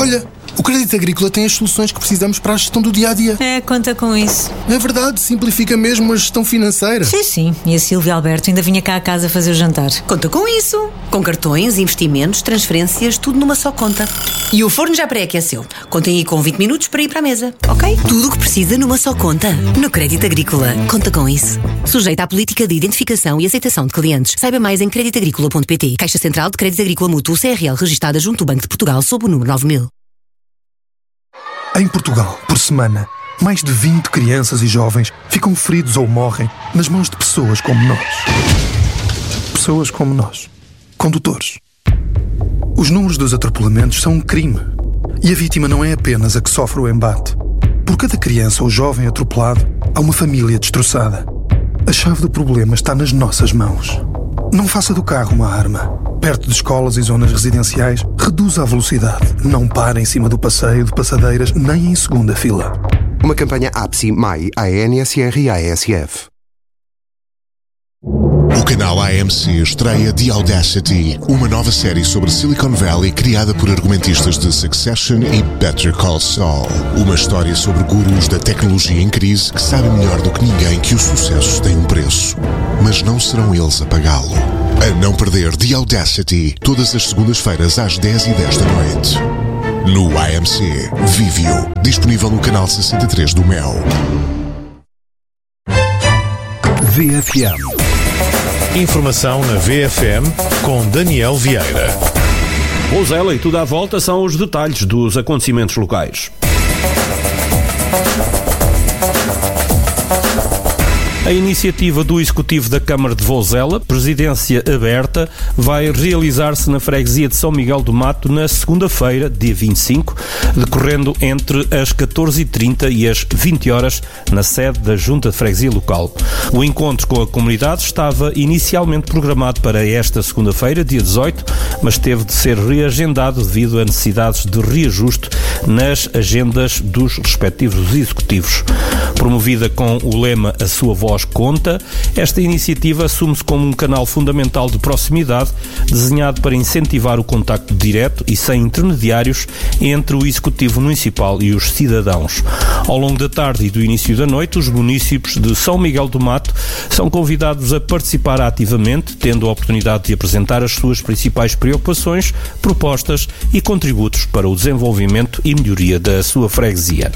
Olha, o Crédito Agrícola tem as soluções que precisamos para a gestão do dia-a-dia. Conta com isso. É verdade, simplifica mesmo a gestão financeira. Sim. E a Silvia Alberto ainda vinha cá a casa fazer o jantar. Conta com isso. Com cartões, investimentos, transferências, tudo numa só conta. E o forno já pré-aqueceu. Contem aí com 20 minutos para ir para a mesa, ok? Tudo o que precisa numa só conta. No Crédito Agrícola. Conta com isso. Sujeita à política de identificação e aceitação de clientes. Saiba mais em creditagricola.pt. Caixa Central de Crédito Agrícola Mútuo CRL registada junto ao Banco de Portugal sob o número 9000. Em Portugal, por semana, mais de 20 crianças e jovens ficam feridos ou morrem nas mãos de pessoas como nós. Pessoas como nós. Condutores. Os números dos atropelamentos são um crime. E a vítima não é apenas a que sofre o embate. Por cada criança ou jovem atropelado, há uma família destroçada. A chave do problema está nas nossas mãos. Não faça do carro uma arma. Perto de escolas e zonas residenciais, reduza a velocidade. Não pare em cima do passeio de passadeiras, nem em segunda fila. Uma campanha APSI, MAI, ANSR e ASF. O canal AMC estreia The Audacity, uma nova série sobre Silicon Valley criada por argumentistas de Succession e Better Call Saul. Uma história sobre gurus da tecnologia em crise que sabem melhor do que ninguém que o sucesso tem um preço. Mas não serão eles a pagá-lo. A não perder The Audacity, todas as segundas-feiras às 10h10 da noite. No AMC Vivio, disponível no canal 63 do Mel. VFM. Informação na VFM com Daniel Vieira. Vozela e tudo à volta são os detalhes dos acontecimentos locais. A iniciativa do Executivo da Câmara de Vozela, Presidência Aberta, vai realizar-se na freguesia de São Miguel do Mato na segunda-feira, dia 25, decorrendo entre as 14h30 e as 20 horas na sede da Junta de Freguesia Local. O encontro com a comunidade estava inicialmente programado para esta segunda-feira, dia 18, mas teve de ser reagendado devido a necessidades de reajuste nas agendas dos respectivos executivos. Promovida com o lema A Sua Voz Conta, esta iniciativa assume-se como um canal fundamental de proximidade desenhado para incentivar o contacto direto e sem intermediários entre o Executivo Municipal e os cidadãos. Ao longo da tarde e do início da noite, os municípios de São Miguel do Mato são convidados a participar ativamente, tendo a oportunidade de apresentar as suas principais preocupações, propostas e contributos para o desenvolvimento e melhoria da sua freguesia.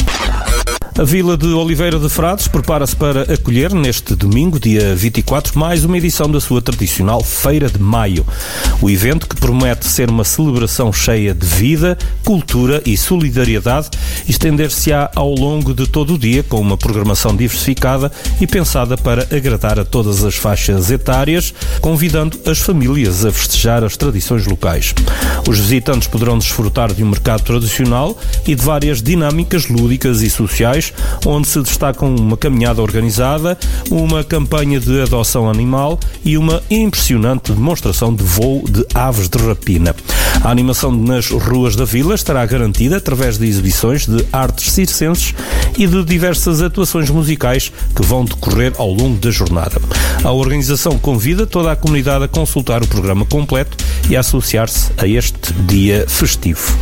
A Vila de Oliveira de Frades prepara-se para acolher, neste domingo, dia 24, mais uma edição da sua tradicional Feira de Maio. O evento, que promete ser uma celebração cheia de vida, cultura e solidariedade, estender-se-á ao longo de todo o dia, com uma programação diversificada e pensada para agradar a todas as faixas etárias, convidando as famílias a festejar as tradições locais. Os visitantes poderão desfrutar de um mercado tradicional e de várias dinâmicas lúdicas e sociais, onde se destacam uma caminhada organizada, uma campanha de adoção animal e uma impressionante demonstração de voo de aves de rapina. A animação nas ruas da vila estará garantida através de exibições de artes circenses e de diversas atuações musicais que vão decorrer ao longo da jornada. A organização convida toda a comunidade a consultar o programa completo e a associar-se a este dia festivo.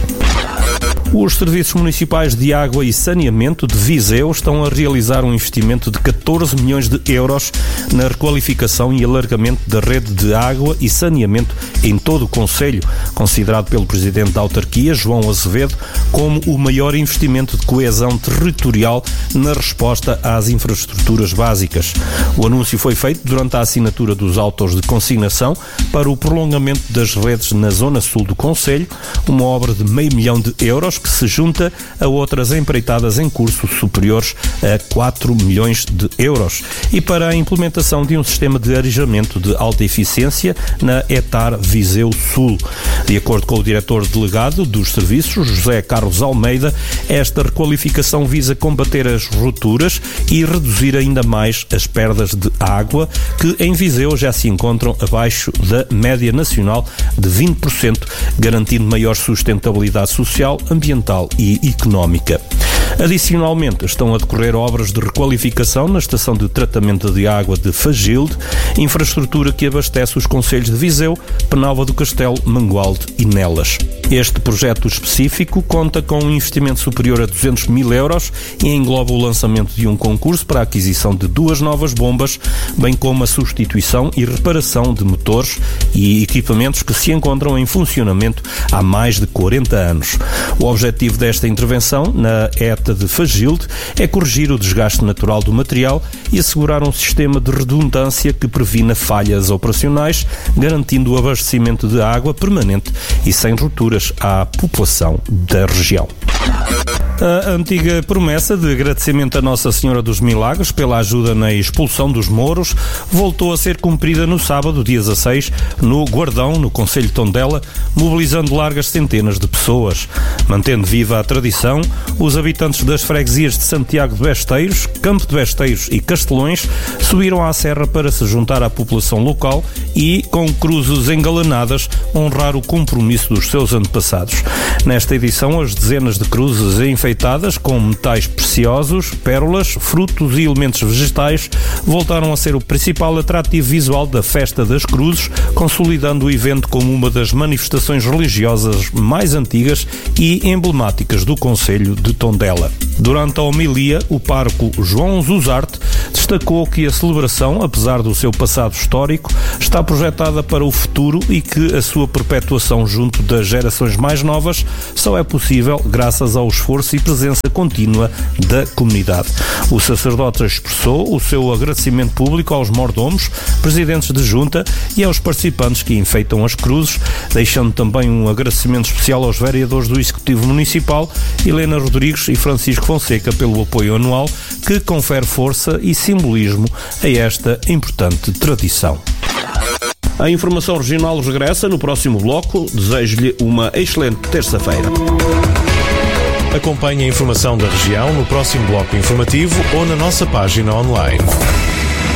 Os Serviços Municipais de Água e Saneamento de Viseu estão a realizar um investimento de 14 milhões de euros na requalificação e alargamento da rede de água e saneamento em todo o concelho, considerado pelo Presidente da Autarquia, João Azevedo, como o maior investimento de coesão territorial na resposta às infraestruturas básicas. O anúncio foi feito durante a assinatura dos autos de consignação para o prolongamento das redes na zona sul do concelho, uma obra de €500 mil que se junta a outras empreitadas em curso superiores a €4 milhões, e para a implementação de um sistema de arejamento de alta eficiência na ETAR Viseu Sul. De acordo com o diretor-delegado dos serviços, José Carlos Almeida, esta requalificação visa combater as rupturas e reduzir ainda mais as perdas de água, que em Viseu já se encontram abaixo da média nacional de 20%, garantindo maior sustentabilidade social, ambiental e económica. Adicionalmente, estão a decorrer obras de requalificação na estação de tratamento de água de Fagilde, infraestrutura que abastece os concelhos de Viseu, Penalva do Castelo, Mangualde e Nelas. Este projeto específico conta com um investimento superior a 200 mil euros e engloba o lançamento de um concurso para a aquisição de 2 novas bombas, bem como a substituição e reparação de motores e equipamentos que se encontram em funcionamento há mais de 40 anos. O objetivo desta intervenção na ETA de Fagilde é corrigir o desgaste natural do material e assegurar um sistema de redundância que previna falhas operacionais, garantindo o abastecimento de água permanente e sem rupturas à população da região. A antiga promessa de agradecimento a Nossa Senhora dos Milagres pela ajuda na expulsão dos mouros voltou a ser cumprida no sábado, dia 16, no Guardão, no concelho de Tondela, mobilizando largas centenas de pessoas. Mantendo viva a tradição, os habitantes das freguesias de Santiago de Besteiros, Campo de Besteiros e Castelões subiram à serra para se juntar à população local e, com cruzes engalanadas, honrar o compromisso dos seus antepassados. Nesta edição, as dezenas de cruzes enfeitadas com metais preciosos, pérolas, frutos e elementos vegetais voltaram a ser o principal atrativo visual da Festa das Cruzes, consolidando o evento como uma das manifestações religiosas mais antigas e emblemáticas do concelho de Tondela. Durante a homilia, o pároco João Zuzarte destacou que a celebração, apesar do seu passado histórico, está projetada para o futuro e que a sua perpetuação junto das gerações mais novas só é possível graças ao esforço e presença contínua da comunidade. O sacerdote expressou o seu agradecimento público aos mordomos, presidentes de junta e aos participantes que enfeitam as cruzes, deixando também um agradecimento especial aos vereadores do Executivo Municipal, Helena Rodrigues e Francisco Fonseca, pelo apoio anual que confere força e simbolismo a esta importante tradição. A informação regional regressa no próximo bloco. Desejo-lhe uma excelente terça-feira. Acompanhe a informação da região no próximo bloco informativo ou na nossa página online.